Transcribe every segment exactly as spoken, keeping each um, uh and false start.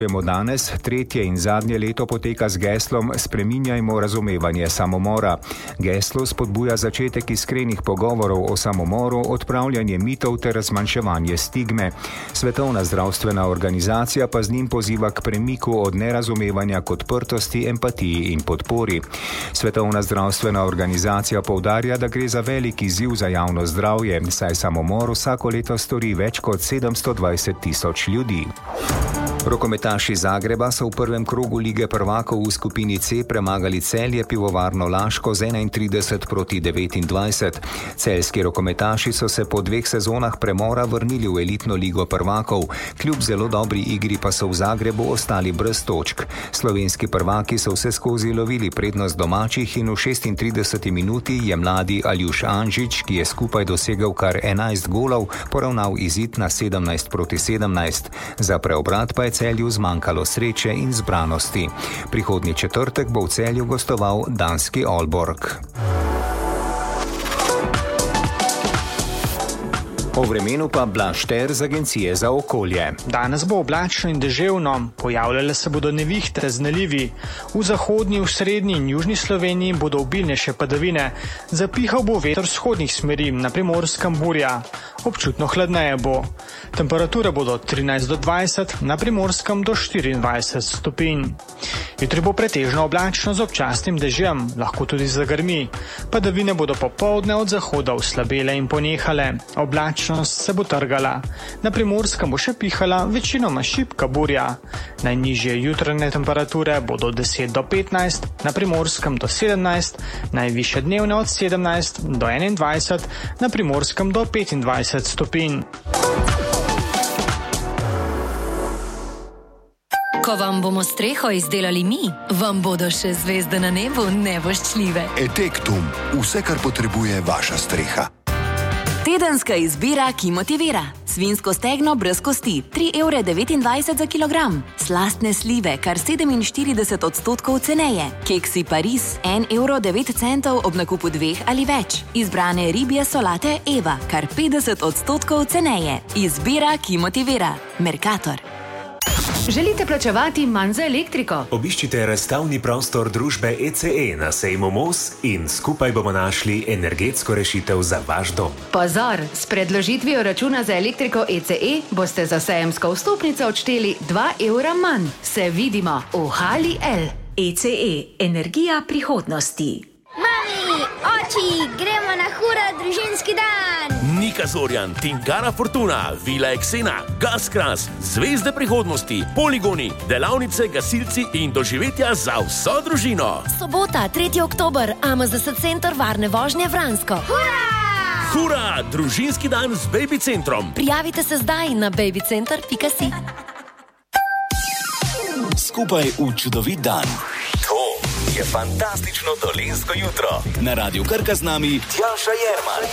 Danes tretje in zadnje leto poteka z geslom Spreminjajmo razumevanje samomora. Geslo spodbuja začetek iskrenih pogovorov o samomoru, odpravljanje mitov ter zmanjševanje stigme. Svetovna zdravstvena organizacija pa z njim poziva k premiku od nerazumevanja k odprtosti, empatiji in podpori. Svetovna zdravstvena organizacija poudarja, da gre za velik izziv za javno zdravje, saj samomor vsako leto stori več kot sedemsto dvajset tisoč ljudi. Rokometaši Zagreba so v prvem krogu Lige prvakov v skupini C premagali Celje Pivovarno Laško z enaintrideset proti devetindvajset. Celjski rokometaši so se po dveh sezonah premora vrnili v elitno Ligo prvakov, kljub zelo dobri igri pa so v Zagrebu ostali brez točk. Slovenski prvaki so vse skozi lovili prednost domačih in v šestintrideseti minuti je mladi Aljuš Anžič, ki je skupaj dosegel kar enajst golov, poravnal izid na sedemnajst proti sedemnajst. Za preobrat pa je Celju zmanjkalo sreče in zbranosti. Prihodnji četrtek bo v Celju gostoval danski Aalborg. O vremenu pa Blaž Ter z Agencije za okolje. Danes bo oblačno in deževno, pojavljale se bodo nevihte z nalivi. V zahodni, v srednji in južni Sloveniji bodo obilnejše padavine. Zapihal bo veter vzhodnih smeri, na Primorskem burja. Občutno hladneje bo. Temperature bodo od trinajst do dvajset, na Primorskem do štiriindvajset stopinj. Jutri bo pretežno oblačno z občasnim dežjem, lahko tudi zagrmi. Padavine bodo popoldne od zahoda oslabele in ponehale. Oblačnost se bo trgala. Na Primorskem bo še pihala večinoma šibka burja. Najnižje jutranje temperature bodo od deset do petnajst, na Primorskem do sedemnajst, najvišje dnevne od sedemnajst do enaindvajset, na Primorskem do petindvajset stopinj. Ko vam bomo streho izdelali mi, vam bodo še zvezde na nebu nevoščljive. Etektum, vse, kar potrebuje vaša streha. Tedenska izbira, ki motivira. Svinjsko stegno brez kosti, tri evre devetindvajset za kilogram. Slastne slive, kar sedeminštirideset odstotkov ceneje. Keksi Pariz, en evro devet centov ob nakupu dveh ali več. Izbrane ribje solate Eva, kar petdeset odstotkov ceneje. Izbira, ki motivira. Mercator. Želite plačevati manj za elektriko? Obiščite razstavni prostor družbe E C E na sejmu Mos in skupaj bomo našli energetsko rešitev za vaš dom. Pozor, s predložitvijo računa za elektriko E C E boste za sejemsko vstopnico odšteli dva evra manj. Se vidimo v Hali L. E C E, energija prihodnosti. Mami, oči, gremo na hura družinski dan! Nika Zorjan, Tingara Fortuna, Vila Eksena, Gaskras, Zvezde prihodnosti, poligoni, delavnice, gasilci in doživetja za vso družino. Sobota, tretji oktober, A M Z S center varne vožnje Vransko. Hura! Hura, družinski dan z Baby centrom. Prijavite se zdaj na babycenter pika si. Skupaj v čudovit dan. Je fantastično dolenjsko jutro. Na Radiu Krka z nami Tjaša Jerman.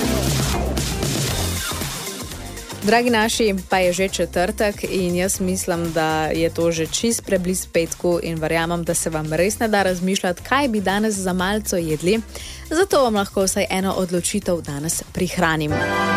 Dragi naši, pa je že četrtek in jaz mislim, da je to že čist prebliz petku in verjamem, da se vam res ne da razmišljati, kaj bi danes za malco jedli. Zato vam lahko vsaj eno odločitev danes prihranim.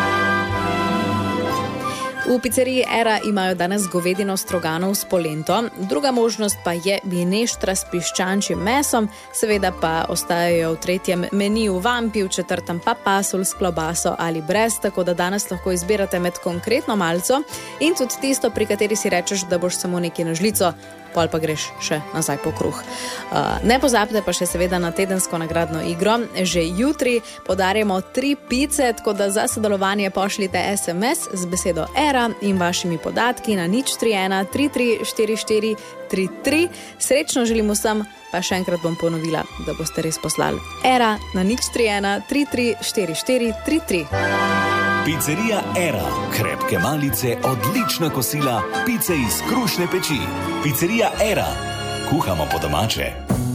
V pizzeriji Era imajo danes govedino stroganov s polento, druga možnost pa je mineštra s piščančjim mesom, seveda pa ostajajo v tretjem meniju vampi, v četrtem pa pasulj s klobaso ali brez, tako da danes lahko izbirate med konkretno malco in tudi tisto, pri kateri si rečeš, da boš samo nekaj na žlico, pol pa greš še nazaj po kruh. Uh, ne pozabite pa še seveda na tedensko nagradno igro. Že jutri podarjamo tri pice, tako da za sodelovanje pošljite es em es z besedo Era in vašimi podatki na nič tri ena tri tri štiri štiri tri tri. Srečno želim vsem, pa še enkrat bom ponovila, da boste res poslali Era na nič tri ena tri tri štiri štiri tri tri. Pizzerija Era. Krepke malice, odlična kosila, pice iz krušne peči. Pizzerija Era. Kuhamo po domače.